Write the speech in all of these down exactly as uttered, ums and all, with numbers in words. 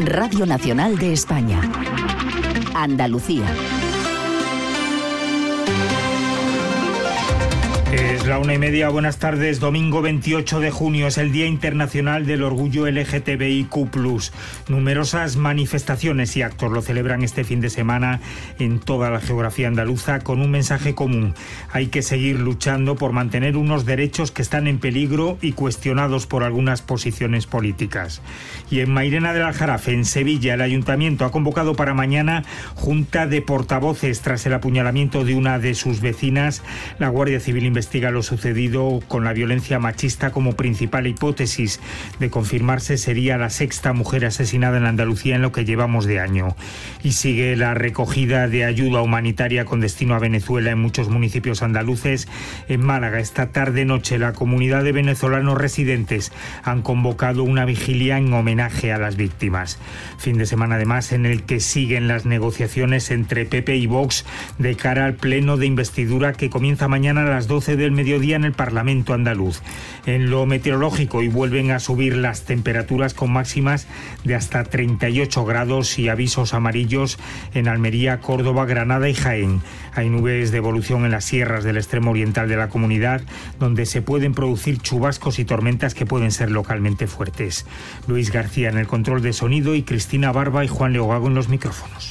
Radio Nacional de España. Andalucía. Es la una y media, buenas tardes. Domingo veintiocho de junio es el Día Internacional del Orgullo L G T B I Q plus. Numerosas manifestaciones y actos lo celebran este fin de semana en toda la geografía andaluza con un mensaje común. Hay que seguir luchando por mantener unos derechos que están en peligro y cuestionados por algunas posiciones políticas. Y en Mairena del Aljarafe, en Sevilla, el Ayuntamiento ha convocado para mañana junta de portavoces tras el apuñalamiento de una de sus vecinas. La Guardia Civil investiga lo sucedido con la violencia machista como principal hipótesis. De confirmarse, sería la sexta mujer asesinada en Andalucía en lo que llevamos de año. Y sigue la recogida de ayuda humanitaria con destino a Venezuela en muchos municipios andaluces. En Málaga, esta tarde-noche, la comunidad de venezolanos residentes han convocado una vigilia en homenaje a las víctimas. Fin de semana, además, en el que siguen las negociaciones entre P P y Vox de cara al pleno de investidura que comienza mañana a las doce del mediodía en el Parlamento andaluz. En lo meteorológico, y vuelven a subir las temperaturas con máximas de hasta treinta y ocho grados y avisos amarillos en Almería, Córdoba, Granada y Jaén. Hay nubes de evolución en las sierras del extremo oriental de la comunidad, donde se pueden producir chubascos y tormentas que pueden ser localmente fuertes. Luis García en el control de sonido y Cristina Barba y Juan Leogago en los micrófonos.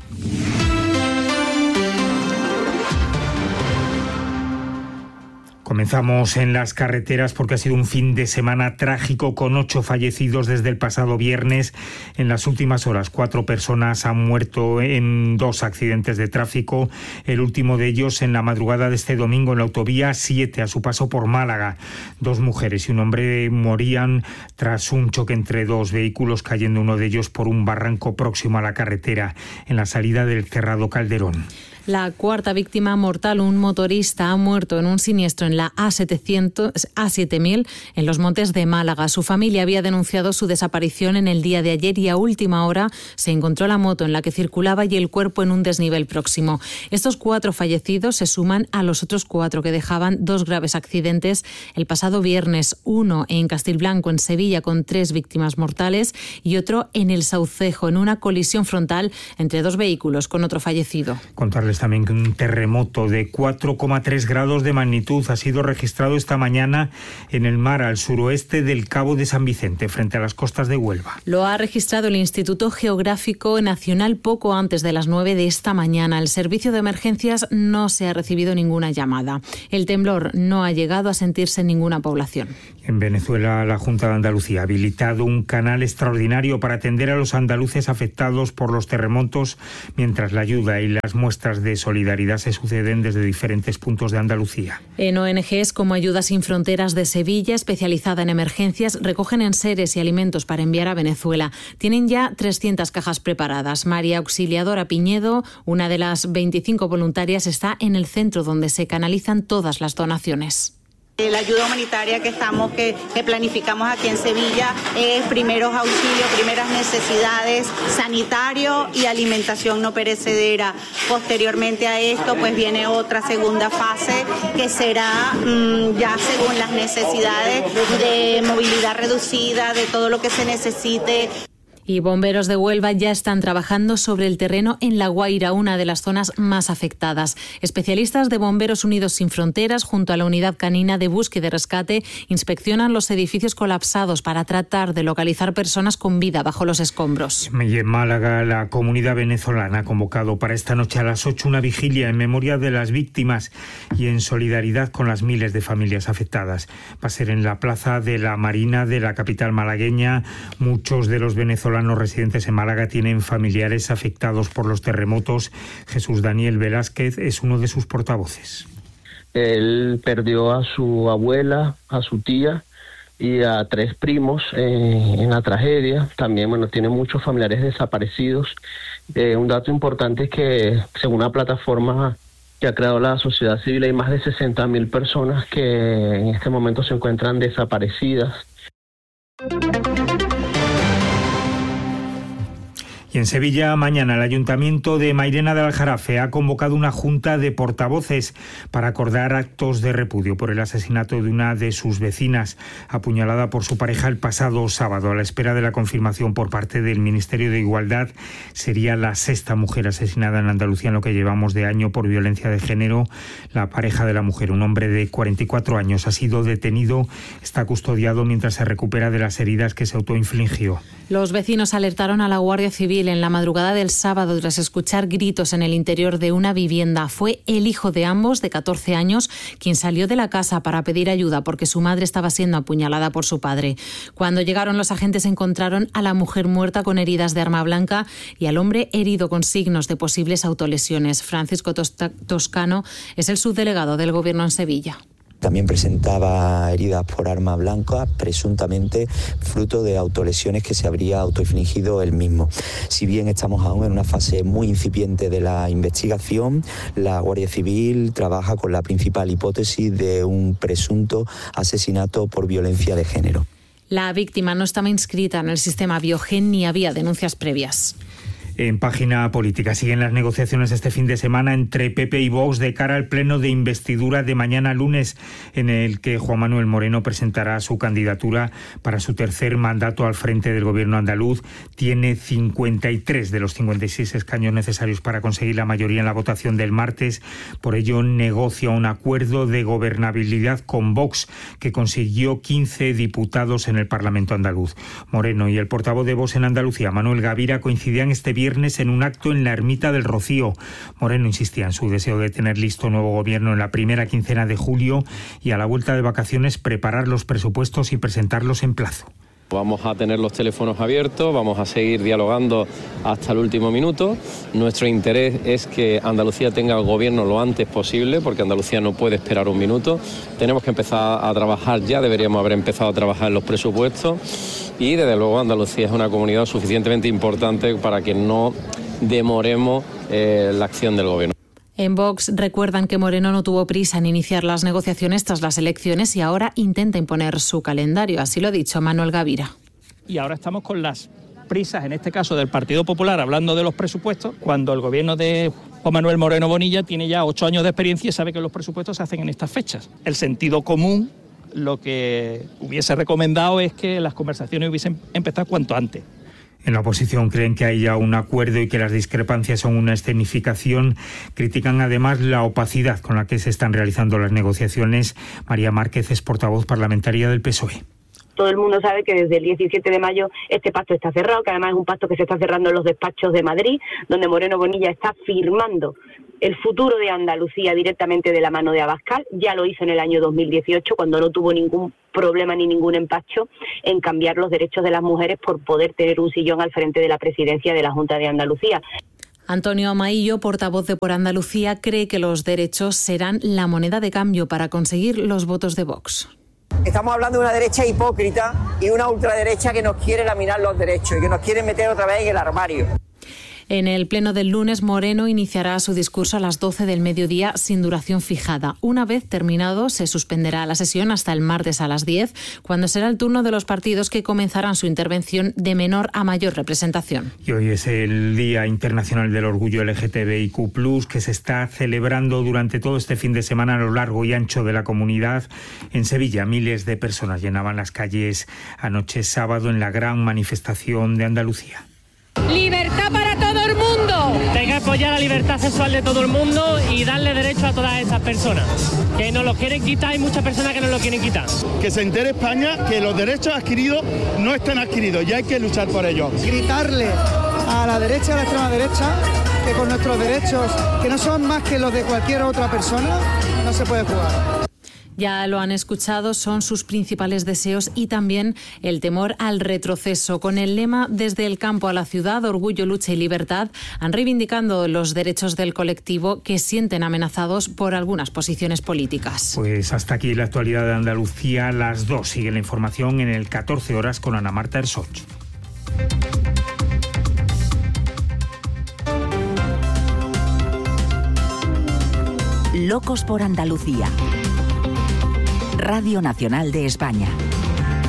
Comenzamos en las carreteras porque ha sido un fin de semana trágico con ocho fallecidos desde el pasado viernes. En las últimas horas, cuatro personas han muerto en dos accidentes de tráfico. El último de ellos en la madrugada de este domingo en la autovía siete a su paso por Málaga. Dos mujeres y un hombre morían tras un choque entre dos vehículos, cayendo uno de ellos por un barranco próximo a la carretera en la salida del Cerrado Calderón. La cuarta víctima mortal, un motorista, ha muerto en un siniestro en la A setecientos, A siete mil en los Montes de Málaga. Su familia había denunciado su desaparición en el día de ayer y a última hora se encontró la moto en la que circulaba y el cuerpo en un desnivel próximo. Estos cuatro fallecidos se suman a los otros cuatro que dejaban dos graves accidentes el pasado viernes, uno en Castilblanco, en Sevilla, con tres víctimas mortales, y otro en El Saucejo, en una colisión frontal entre dos vehículos con otro fallecido. Contarles también que un terremoto de cuatro coma tres grados de magnitud ha sido registrado esta mañana en el mar al suroeste del Cabo de San Vicente, frente a las costas de Huelva. Lo ha registrado el Instituto Geográfico Nacional poco antes de las nueve de esta mañana. El servicio de emergencias no se ha recibido ninguna llamada. El temblor no ha llegado a sentirse en ninguna población. En Venezuela, la Junta de Andalucía ha habilitado un canal extraordinario para atender a los andaluces afectados por los terremotos, mientras la ayuda y las muestras de solidaridad se suceden desde diferentes puntos de Andalucía. En O N Ges como Ayudas Sin Fronteras de Sevilla, especializada en emergencias, recogen enseres y alimentos para enviar a Venezuela. Tienen ya trescientas cajas preparadas. María Auxiliadora Piñedo, una de las veinticinco voluntarias, está en el centro donde se canalizan todas las donaciones. La ayuda humanitaria que estamos, que, que planificamos aquí en Sevilla es primeros auxilios, primeras necesidades, sanitario y alimentación no perecedera. Posteriormente a esto, pues viene otra segunda fase que será mmm, ya según las necesidades de movilidad reducida, de todo lo que se necesite. Y bomberos de Huelva ya están trabajando sobre el terreno en La Guaira, una de las zonas más afectadas. Especialistas de Bomberos Unidos Sin Fronteras, junto a la Unidad Canina de Búsqueda y Rescate, inspeccionan los edificios colapsados para tratar de localizar personas con vida bajo los escombros. Y en Málaga, la comunidad venezolana ha convocado para esta noche a las ocho una vigilia en memoria de las víctimas y en solidaridad con las miles de familias afectadas. Va a ser en la Plaza de la Marina de la capital malagueña. Muchos de los venezolanos Los residentes en Málaga tienen familiares afectados por los terremotos. Jesús Daniel Velázquez es uno de sus portavoces. Él perdió a su abuela, a su tía y a tres primos eh, en la tragedia. También, bueno, tiene muchos familiares desaparecidos. Eh, un dato importante es que, según una plataforma que ha creado la sociedad civil, hay más de sesenta mil personas que en este momento se encuentran desaparecidas. Y Y en Sevilla, mañana, el Ayuntamiento de Mairena de Aljarafe ha convocado una junta de portavoces para acordar actos de repudio por el asesinato de una de sus vecinas, apuñalada por su pareja el pasado sábado. A la espera de la confirmación por parte del Ministerio de Igualdad, sería la sexta mujer asesinada en Andalucía en lo que llevamos de año por violencia de género. La pareja de la mujer, un hombre de cuarenta y cuatro años, ha sido detenido, está custodiado mientras se recupera de las heridas que se autoinfligió. Los vecinos alertaron a la Guardia Civil en la madrugada del sábado tras escuchar gritos en el interior de una vivienda. Fue el hijo de ambos, de catorce años, quien salió de la casa para pedir ayuda porque su madre estaba siendo apuñalada por su padre. Cuando llegaron, los agentes encontraron a la mujer muerta con heridas de arma blanca y al hombre herido con signos de posibles autolesiones. Francisco Toscano es el subdelegado del Gobierno en Sevilla. También presentaba heridas por arma blanca, presuntamente fruto de autolesiones que se habría autoinfligido él mismo. Si bien estamos aún en una fase muy incipiente de la investigación, la Guardia Civil trabaja con la principal hipótesis de un presunto asesinato por violencia de género. La víctima no estaba inscrita en el sistema Biogen ni había denuncias previas. En página política siguen las negociaciones este fin de semana entre P P y Vox de cara al pleno de investidura de mañana lunes, en el que Juan Manuel Moreno presentará su candidatura para su tercer mandato al frente del gobierno andaluz. Tiene cincuenta y tres de los cincuenta y seis escaños necesarios para conseguir la mayoría en la votación del martes. Por ello negocia un acuerdo de gobernabilidad con Vox, que consiguió quince diputados en el Parlamento andaluz. Moreno y el portavoz de Vox en Andalucía, Manuel Gavira, coincidían este viernes en un acto en la Ermita del Rocío. Moreno insistía en su deseo de tener listo nuevo gobierno en la primera quincena de julio y a la vuelta de vacaciones preparar los presupuestos y presentarlos en plazo. Vamos a tener los teléfonos abiertos, vamos a seguir dialogando hasta el último minuto. Nuestro interés es que Andalucía tenga el gobierno lo antes posible, porque Andalucía no puede esperar un minuto. Tenemos que empezar a trabajar ya, deberíamos haber empezado a trabajar en los presupuestos y desde luego Andalucía es una comunidad suficientemente importante para que no demoremos eh, la acción del gobierno. En Vox recuerdan que Moreno no tuvo prisa en iniciar las negociaciones tras las elecciones y ahora intenta imponer su calendario. Así lo ha dicho Manuel Gavira. Y ahora estamos con las prisas, en este caso del Partido Popular, hablando de los presupuestos, cuando el gobierno de Juan Manuel Moreno Bonilla tiene ya ocho años de experiencia y sabe que los presupuestos se hacen en estas fechas. El sentido común, lo que hubiese recomendado es que las conversaciones hubiesen empezado cuanto antes. En la oposición creen que hay ya un acuerdo y que las discrepancias son una escenificación. Critican además la opacidad con la que se están realizando las negociaciones. María Márquez es portavoz parlamentaria del P S O E. Todo el mundo sabe que desde el diecisiete de mayo este pacto está cerrado, que además es un pacto que se está cerrando en los despachos de Madrid, donde Moreno Bonilla está firmando el futuro de Andalucía directamente de la mano de Abascal. Ya lo hizo en el año dos mil dieciocho, cuando no tuvo ningún problema ni ningún empacho en cambiar los derechos de las mujeres por poder tener un sillón al frente de la presidencia de la Junta de Andalucía. Antonio Amaillo, portavoz de Por Andalucía, cree que los derechos serán la moneda de cambio para conseguir los votos de Vox. Estamos hablando de una derecha hipócrita y una ultraderecha que nos quiere laminar los derechos y que nos quiere meter otra vez en el armario. En el pleno del lunes, Moreno iniciará su discurso a las doce del mediodía sin duración fijada. Una vez terminado, se suspenderá la sesión hasta el martes a las diez, cuando será el turno de los partidos que comenzarán su intervención de menor a mayor representación. Y hoy es el Día Internacional del Orgullo L G T B I Q plus, que se está celebrando durante todo este fin de semana a lo largo y ancho de la comunidad. En Sevilla, miles de personas llenaban las calles anoche sábado en la gran manifestación de Andalucía. ¡Libertad para todo el mundo! Hay que apoyar la libertad sexual de todo el mundo y darle derecho a todas esas personas. Que nos lo quieren quitar, hay muchas personas que nos lo quieren quitar. Que se entere España que los derechos adquiridos no están adquiridos y hay que luchar por ellos. Gritarle a la derecha, a la extrema derecha, que con nuestros derechos, que no son más que los de cualquier otra persona, no se puede jugar. Ya lo han escuchado, son sus principales deseos y también el temor al retroceso. Con el lema Desde el campo a la ciudad, orgullo, lucha y libertad, han reivindicado los derechos del colectivo que sienten amenazados por algunas posiciones políticas. Pues hasta aquí la actualidad de Andalucía. Las dos sigue la información en el catorce horas con Ana Marta Ersoch. Locos por Andalucía. Radio Nacional de España.